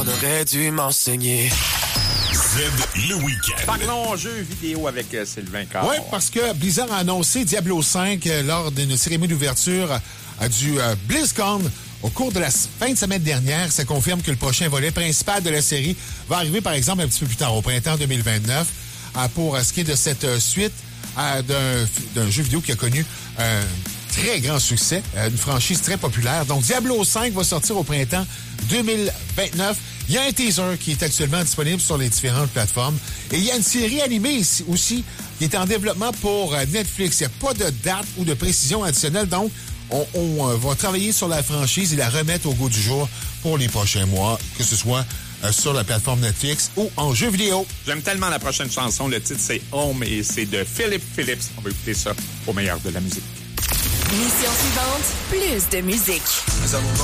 aurait dû m'enseigner. Z, le week-end. Parlons jeux vidéo avec Sylvain Caron. Oui, parce que Blizzard a annoncé Diablo 5 lors d'une cérémonie d'ouverture du BlizzCon. Au cours de la fin de semaine dernière, ça confirme que le prochain volet principal de la série va arriver, par exemple, un petit peu plus tard, au printemps 2029, pour ce qui est de cette suite d'un jeu vidéo qui a connu un très grand succès, une franchise très populaire. Donc, Diablo 5 va sortir au printemps 2029. Il y a un teaser qui est actuellement disponible sur les différentes plateformes. Et il y a une série animée aussi qui est en développement pour Netflix. Il n'y a pas de date ou de précision additionnelle. Donc, on va travailler sur la franchise et la remettre au goût du jour pour les prochains mois, que ce soit sur la plateforme Netflix ou en jeu vidéo. J'aime tellement la prochaine chanson. Le titre, c'est Home et c'est de Philip Phillips. On va écouter ça au meilleur de la musique. Mission suivante, plus de musique. Nous avons